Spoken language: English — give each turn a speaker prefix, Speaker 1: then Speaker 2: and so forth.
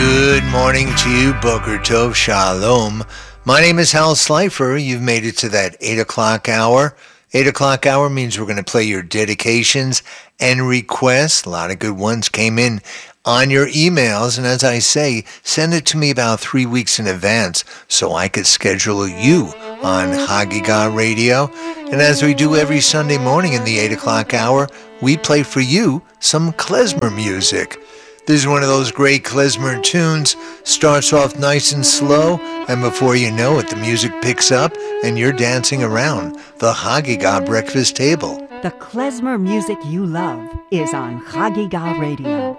Speaker 1: Good morning to you, Boker Tov Shalom. My name is Hal Slifer. You've made it to that 8 o'clock hour. 8 o'clock hour means we're going to play your dedications and requests. A lot of good ones came in on your emails. And as I say, send it to me about 3 weeks in advance so I could schedule you on Hagigah Radio. And as we do every Sunday morning in the 8 o'clock hour, we play for you some klezmer music. This is one of those great klezmer tunes. Starts off nice and slow, and before you know it, the music picks up, and you're dancing around the Hagigah breakfast table.
Speaker 2: The klezmer music you love is on Hagigah Radio.